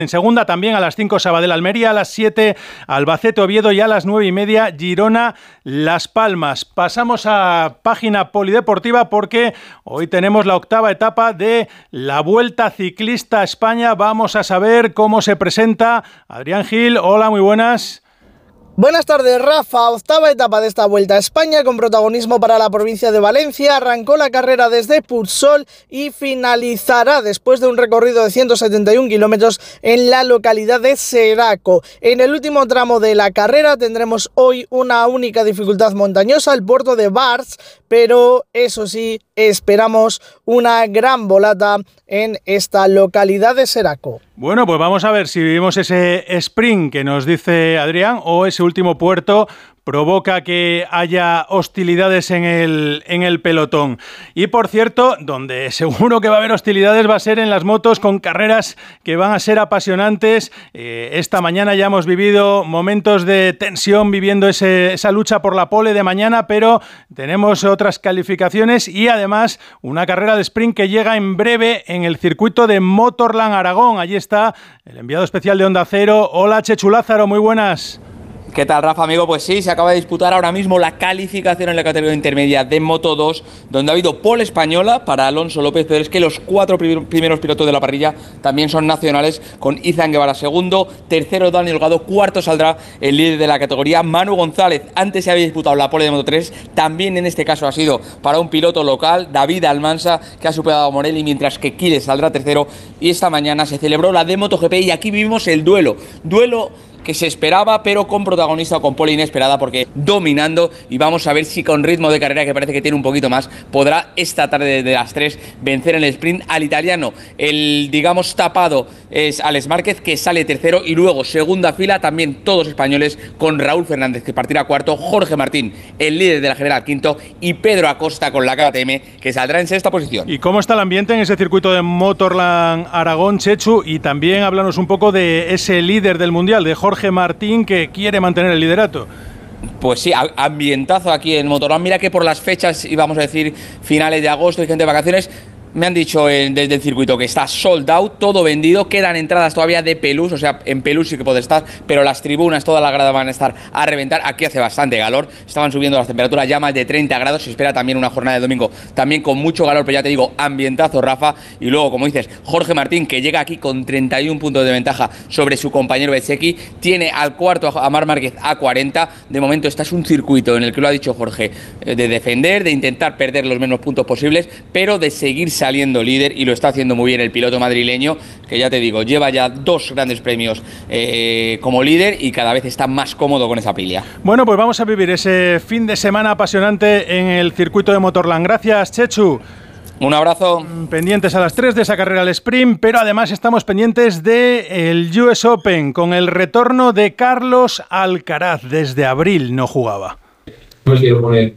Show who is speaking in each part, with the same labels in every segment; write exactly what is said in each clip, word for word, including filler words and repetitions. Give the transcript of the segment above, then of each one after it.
Speaker 1: En segunda también a las cinco Sabadell Almería, a las siete Albacete Oviedo y a las nueve y media Girona Las Palmas. Pasamos a página polideportiva porque hoy tenemos la octava etapa de la Vuelta Ciclista a España. Vamos a saber cómo se presenta Adrián Gil. Hola, muy buenas.
Speaker 2: Buenas tardes, Rafa. Octava etapa de esta Vuelta a España con protagonismo para la provincia de Valencia. Arrancó la carrera desde Pursol y finalizará después de un recorrido de ciento setenta y un kilómetros en la localidad de Seraco. En el último tramo de la carrera tendremos hoy una única dificultad montañosa, el puerto de Bars, pero eso sí, esperamos una gran volata en esta localidad de Seraco.
Speaker 1: Bueno, pues vamos a ver si vivimos ese sprint que nos dice Adrián o ese último puerto provoca que haya hostilidades en el, en el pelotón. Y por cierto, donde seguro que va a haber hostilidades va a ser en las motos, con carreras que van a ser apasionantes. Eh, esta mañana ya hemos vivido momentos de tensión viviendo ese, esa lucha por la pole de mañana, pero tenemos otras calificaciones y además una carrera de sprint que llega en breve en el circuito de Motorland Aragón. Allí está el enviado especial de Onda Cero. Hola, Chechu Lázaro, muy buenas.
Speaker 3: ¿Qué tal, Rafa, amigo? Pues sí, se acaba de disputar ahora mismo la calificación en la categoría intermedia de Moto dos, donde ha habido pole española para Alonso López, pero es que los cuatro primeros pilotos de la parrilla también son nacionales, con Izan Guevara segundo, tercero Dani Holgado, cuarto saldrá el líder de la categoría, Manu González. Antes se había disputado la pole de Moto tres, también en este caso ha sido para un piloto local, David Almansa, que ha superado a Morelli, mientras que Quiles saldrá tercero. Y esta mañana se celebró la de MotoGP y aquí vivimos el duelo, duelo que se esperaba, pero con protagonista o con pole inesperada, porque dominando, y vamos a ver si con ritmo de carrera, que parece que tiene un poquito más, podrá esta tarde de las tres vencer en el sprint al italiano. El, digamos, tapado es Alex Márquez, que sale tercero, y luego segunda fila, también todos españoles, con Raúl Fernández, que partirá cuarto, Jorge Martín, el líder de la general, quinto, y Pedro Acosta con la K T M, que saldrá en sexta posición.
Speaker 1: ¿Y cómo está el ambiente en ese circuito de Motorland Aragón, Chechu? Y también háblanos un poco de ese líder del Mundial, de Jorge Jorge Martín, que quiere mantener el liderato.
Speaker 3: Pues sí, ambientazo aquí en Motorland. Mira que por las fechas, íbamos a decir finales de agosto y gente de vacaciones, me han dicho en, desde el circuito que está sold out, todo vendido, quedan entradas todavía de Pelús, o sea, en Pelús sí que puede estar, pero las tribunas, toda la grada van a estar a reventar. Aquí hace bastante calor, estaban subiendo las temperaturas ya más de treinta grados, se espera también una jornada de domingo también con mucho calor, pero ya te digo, ambientazo, Rafa. Y luego, como dices, Jorge Martín, que llega aquí con treinta y un puntos de ventaja sobre su compañero Bezzecchi, tiene al cuarto a Marc Márquez a cuarenta. De momento este es un circuito en el que lo ha dicho Jorge, de defender, de intentar perder los menos puntos posibles, pero de seguir saliendo líder, y lo está haciendo muy bien el piloto madrileño, que ya te digo, lleva ya dos grandes premios eh, como líder y cada vez está más cómodo con esa pila.
Speaker 1: Bueno, pues vamos a vivir ese fin de semana apasionante en el circuito de Motorland. Gracias, Chechu.
Speaker 3: Un abrazo.
Speaker 1: Pendientes a las tres de esa carrera al sprint, pero además estamos pendientes del U S Open con el retorno de Carlos Alcaraz. Desde abril no jugaba.
Speaker 4: No quiero poner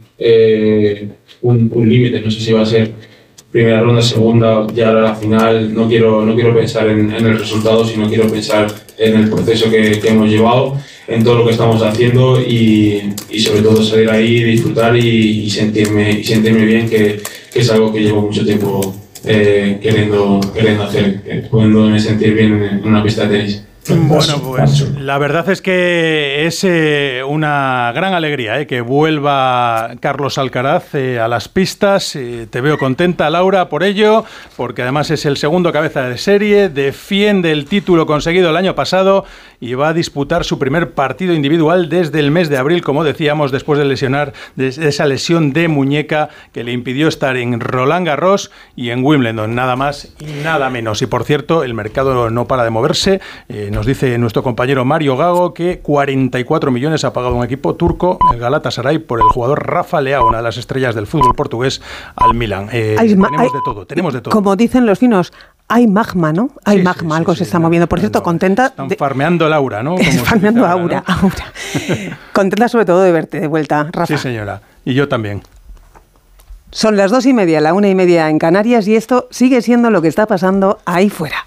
Speaker 4: eh, un, un límite, no sé si va a ser primera ronda, segunda, ya la final. No quiero, no quiero pensar en, en el resultado, sino quiero pensar en el proceso que, que hemos llevado, en todo lo que estamos haciendo y, y sobre todo salir ahí, disfrutar y, y, sentirme, y sentirme bien, que, que es algo que llevo mucho tiempo eh, queriendo, queriendo hacer, eh, pudiéndome sentir bien en, en una pista de tenis.
Speaker 1: Bueno, pues la verdad es que es eh, una gran alegría eh, que vuelva Carlos Alcaraz eh, a las pistas. Eh, te veo contenta, Laura, por ello, porque además es el segundo cabeza de serie, defiende el título conseguido el año pasado y va a disputar su primer partido individual desde el mes de abril, como decíamos, después de lesionar de esa lesión de muñeca que le impidió estar en Roland Garros y en Wimbledon, nada más y nada menos. Y por cierto, el mercado no para de moverse. Eh, Nos dice nuestro compañero Mario Gago que cuarenta y cuatro millones ha pagado un equipo turco, el Galatasaray, por el jugador Rafa Leao, una de las estrellas del fútbol portugués, al Milan. Eh,
Speaker 5: hay,
Speaker 1: tenemos
Speaker 5: hay,
Speaker 1: de todo, tenemos de todo.
Speaker 5: Como dicen los finos, hay magma, ¿no? Hay
Speaker 1: sí,
Speaker 5: magma,
Speaker 1: sí,
Speaker 5: algo
Speaker 1: sí,
Speaker 5: se
Speaker 1: sí,
Speaker 5: está
Speaker 1: sí,
Speaker 5: moviendo. Por cierto, contenta...
Speaker 1: Están
Speaker 5: de...
Speaker 1: farmeando Laura, ¿no? Como
Speaker 5: farmeando
Speaker 1: ahora,
Speaker 5: Aura,
Speaker 1: ¿no?
Speaker 5: Aura. Contenta sobre todo de verte de vuelta, Rafa.
Speaker 1: Sí, señora. Y yo también.
Speaker 5: Son las dos y media, la una y media en Canarias, y esto sigue siendo lo que está pasando ahí fuera.